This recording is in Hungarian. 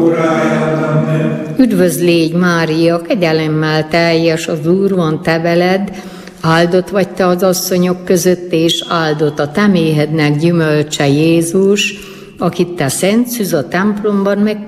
Üdvözl légy, Mária, kegyelemmel teljes, az Úr van te veled, áldott vagy te az asszonyok között, és áldott a te méhednek gyümölcse Jézus, akit te szent szűz a templomban